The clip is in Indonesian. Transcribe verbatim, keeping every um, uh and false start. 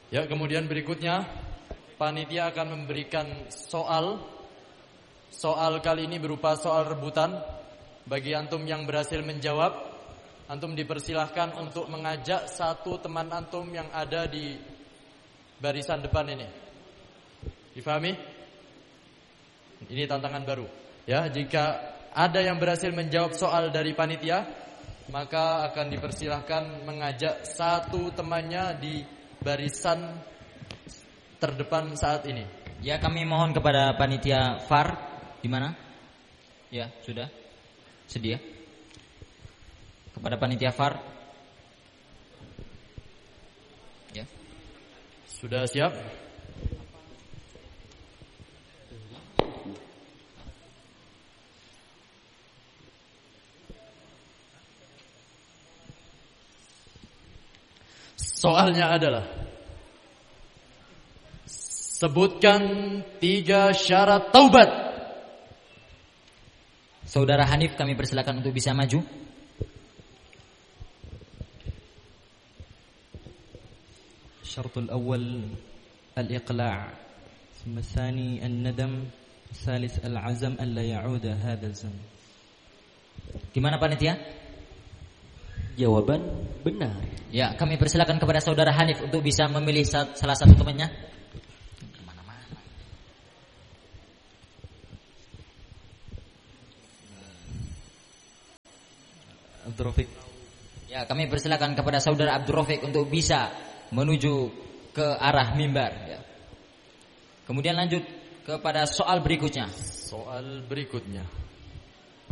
Ya, kemudian berikutnya panitia akan memberikan soal. Soal kali ini berupa soal rebutan. Bagi antum yang berhasil menjawab, antum dipersilahkan untuk mengajak satu teman antum yang ada di barisan depan ini. Difahami? Ini tantangan baru. Ya, jika ada yang berhasil menjawab soal dari panitia, maka akan dipersilahkan mengajak satu temannya di barisan terdepan saat ini. Ya, kami mohon kepada panitia F A R. Di mana? Ya, sudah. Sedia. Kepada panitia F A R. Ya. Sudah siap? Soalnya adalah, sebutkan tiga syarat taubat. Saudara Hanif, kami persilakan untuk bisa maju. الشرط الأول الإقلاع، ثم الثاني الندم، الثالث العزم ألا يعود هذا الذنب. Gimana panitia? Jawaban benar. Ya, kami persilakan kepada saudara Hanif untuk bisa memilih salah satu temannya. Abdul Rafiq. Ya, kami persilakan kepada saudara Abdul Rafiq untuk bisa menuju ke arah mimbar. Ya. Kemudian lanjut kepada soal berikutnya. Soal berikutnya.